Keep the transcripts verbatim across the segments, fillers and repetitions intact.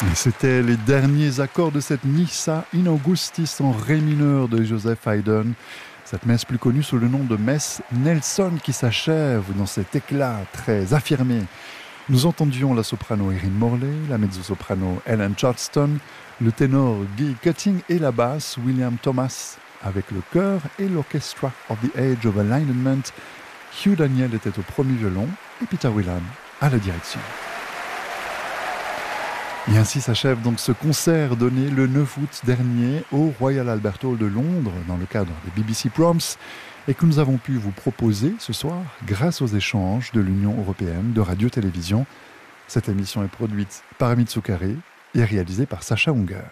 Et c'était les derniers accords de cette Missa in Augustis en ré mineur de Joseph Haydn. Cette messe plus connue sous le nom de messe Nelson qui s'achève dans cet éclat très affirmé. Nous entendions la soprano Erin Morley, la mezzo-soprano Ellen Charleston, le ténor Guy Cutting et la basse William Thomas avec le chœur et l'Orchestra of the Age of Alignment. Hugh Daniel était au premier violon et Peter Whelan à la direction. Et ainsi s'achève donc ce concert donné le neuf août dernier au Royal Albert Hall de Londres dans le cadre des B B C Proms et que nous avons pu vous proposer ce soir grâce aux échanges de l'Union européenne de radio-télévision. Cette émission est produite par Amit Soukaré et réalisée par Sacha Unger.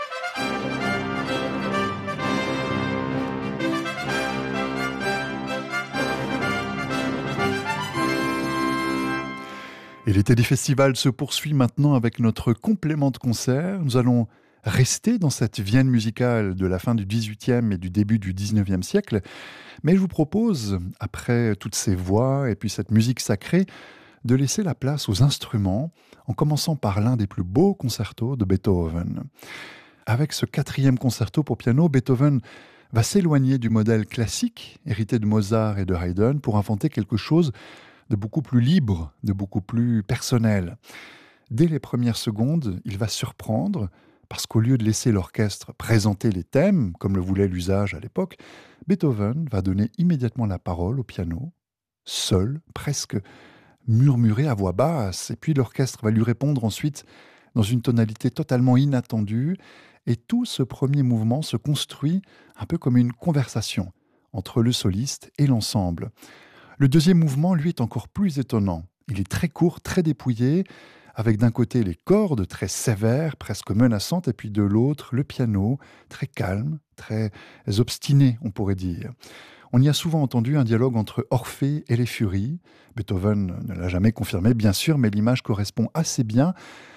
Et l'été des festivals se poursuit maintenant avec notre complément de concert. Nous allons rester dans cette Vienne musicale de la fin du dix-huitième et du début du dix-neuvième siècle. Mais je vous propose, après toutes ces voix et puis cette musique sacrée, de laisser la place aux instruments, en commençant par l'un des plus beaux concertos de Beethoven. Avec ce quatrième concerto pour piano, Beethoven va s'éloigner du modèle classique, hérité de Mozart et de Haydn, pour inventer quelque chose de beaucoup plus libre, de beaucoup plus personnel. Dès les premières secondes, il va surprendre, parce qu'au lieu de laisser l'orchestre présenter les thèmes, comme le voulait l'usage à l'époque, Beethoven va donner immédiatement la parole au piano, seul, presque murmuré à voix basse, et puis l'orchestre va lui répondre ensuite dans une tonalité totalement inattendue, et tout ce premier mouvement se construit un peu comme une conversation entre le soliste et l'ensemble. Le deuxième mouvement, lui, est encore plus étonnant. Il est très court, très dépouillé, avec d'un côté les cordes très sévères, presque menaçantes, et puis de l'autre le piano, très calme, très obstiné, on pourrait dire. On y a souvent entendu un dialogue entre Orphée et les Furies. Beethoven ne l'a jamais confirmé, bien sûr, mais l'image correspond assez bien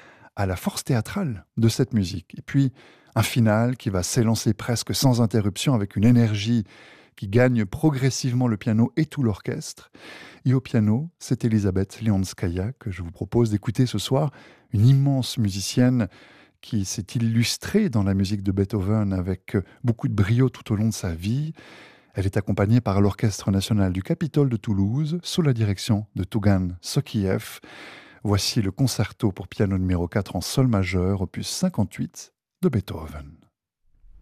à la force théâtrale de cette musique. Et puis, un final qui va s'élancer presque sans interruption avec une énergie qui gagne progressivement le piano et tout l'orchestre. Et au piano, c'est Elisabeth Leonskaya que je vous propose d'écouter ce soir, une immense musicienne qui s'est illustrée dans la musique de Beethoven avec beaucoup de brio tout au long de sa vie. Elle est accompagnée par l'Orchestre national du Capitole de Toulouse, sous la direction de Tougan Sokiev. Voici le concerto pour piano numéro quatre en sol majeur, opus cinquante-huit de Beethoven.